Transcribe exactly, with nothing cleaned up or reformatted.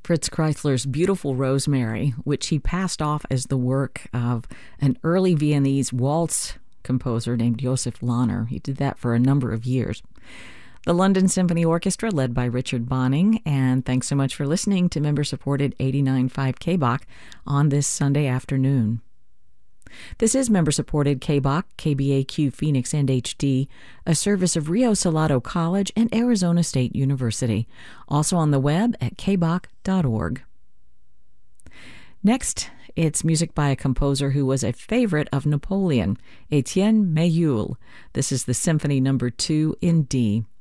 Fritz Kreisler's Beautiful Rosemary, which he passed off as the work of an early Viennese waltz composer named Josef Lahner. He did that for a number of years. The London Symphony Orchestra, led by Richard Bonning, and thanks so much for listening to member-supported eighty-nine point five K B O C on this Sunday afternoon. This is member-supported K B O C, K B A Q Phoenix and H D, a service of Rio Salado College and Arizona State University, also on the web at k b o c dot org. Next, it's music by a composer who was a favorite of Napoleon, Etienne Méhul. This is the Symphony Number two in D.